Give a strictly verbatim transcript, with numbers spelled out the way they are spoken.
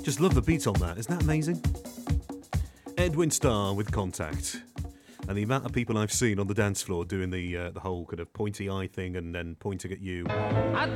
Just love the beat on that. Isn't that amazing? Edwin Starr with Contact. And the amount of people I've seen on the dance floor doing the uh, the whole kind of pointy eye thing and then pointing at you.